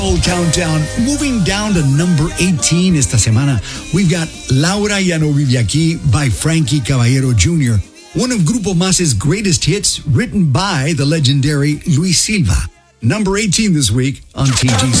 Old Countdown. Moving down to number 18 esta semana, we've got Laura Ya No Vive Aquí by Frankie Caballero Jr., one of Grupo Mas's greatest hits, written by the legendary Luis Silva. Number 18 this week on TGC.